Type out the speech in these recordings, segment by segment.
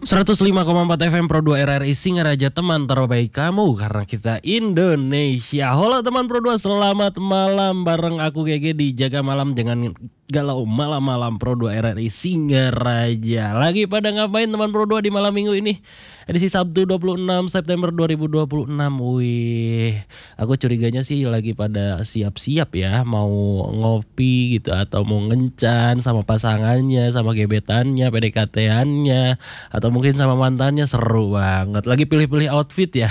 105,4 FM Pro 2 RRI Singaraja, teman terbaik kamu karena kita Indonesia. Halo teman Pro 2, selamat malam bareng aku GG di Jaga Malam dengan galau malam-malam Pro 2 RRI Singaraja. Lagi pada ngapain teman Pro 2 di malam minggu ini? Edisi Sabtu 26 September 2026. Wih, aku curiganya sih lagi pada siap-siap ya, mau ngopi gitu atau mau ngencan sama pasangannya, sama gebetannya, PDKT-annya, atau mungkin sama mantannya. Seru banget. Lagi pilih-pilih outfit ya.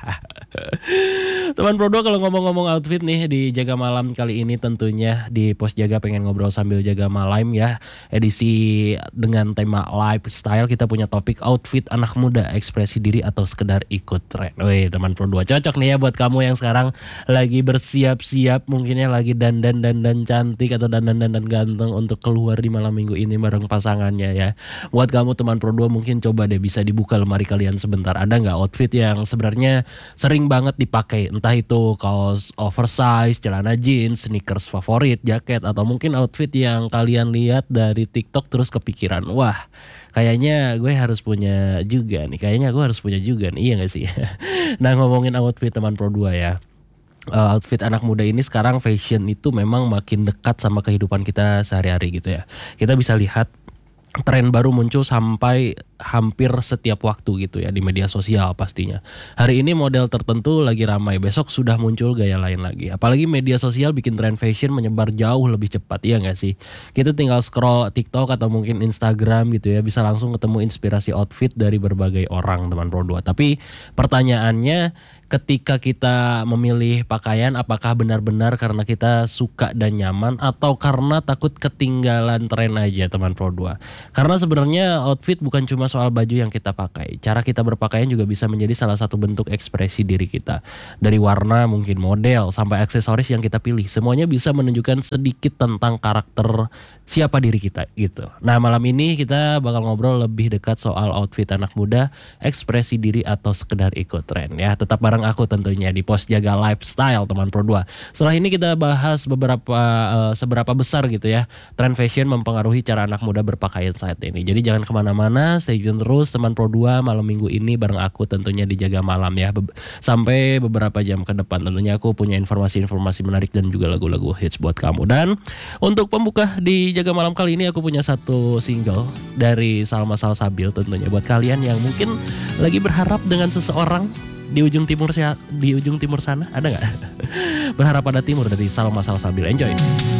Teman Pro 2, kalau ngomong-ngomong outfit nih di Jaga Malam kali ini tentunya di Pos Jaga pengen ngobrol sambil jaga malam ya. Edisi dengan tema lifestyle, kita punya topik outfit anak muda, ekspresi diri atau sekedar ikut tren. Wih, teman Pro 2, cocok nih ya buat kamu yang sekarang lagi bersiap-siap, mungkinnya lagi dandan-dandan cantik atau dandan-dandan ganteng untuk keluar di malam minggu ini bareng pasangannya ya. Buat kamu teman Pro 2, mungkin coba deh bisa dibuka lemari kalian sebentar. Ada nggak outfit yang sebenarnya sering banget dipakai? Entah itu kaos oversize, celana jeans, sneakers favorit, jaket, atau mungkin outfit yang kalian lihat dari TikTok terus kepikiran, wah kayaknya gue harus punya juga nih, iya gak sih? Nah, ngomongin outfit teman Pro 2 ya, outfit anak muda ini sekarang fashion itu memang makin dekat sama kehidupan kita sehari-hari gitu ya. Kita bisa lihat tren baru muncul sampai hampir setiap waktu gitu ya di media sosial pastinya. Hari ini model tertentu lagi ramai, besok sudah muncul gaya lain lagi. Apalagi media sosial bikin tren fashion menyebar jauh lebih cepat, iya gak sih? Kita tinggal scroll TikTok atau mungkin Instagram gitu ya, bisa langsung ketemu inspirasi outfit dari berbagai orang teman Pro 2. Tapi pertanyaannya, ketika kita memilih pakaian, apakah benar-benar karena kita suka dan nyaman atau karena takut ketinggalan tren aja teman Pro 2? Karena sebenarnya outfit bukan cuma soal baju yang kita pakai. Cara kita berpakaian juga bisa menjadi salah satu bentuk ekspresi diri kita. Dari warna, mungkin model, sampai aksesoris yang kita pilih. Semuanya bisa menunjukkan sedikit tentang karakter siapa diri kita gitu. Nah, malam ini kita bakal ngobrol lebih dekat soal outfit anak muda, ekspresi diri atau sekedar ikut tren ya. Tetap bareng aku tentunya di Pos Jaga Lifestyle teman Pro 2. Setelah ini kita bahas seberapa besar gitu ya tren fashion mempengaruhi cara anak muda berpakaian saat ini. Jadi jangan kemana-mana, stay tune terus teman Pro 2 malam minggu ini bareng aku tentunya di Jaga Malam ya. Sampai beberapa jam ke depan tentunya aku punya informasi-informasi menarik dan juga lagu-lagu hits buat kamu. Dan untuk pembuka di Jaga Malam kali ini aku punya satu single dari Salma Salsabil tentunya buat kalian yang mungkin lagi berharap dengan seseorang di ujung timur sana, ada nggak? Berharap pada timur dari Salma Salsabil. Enjoy.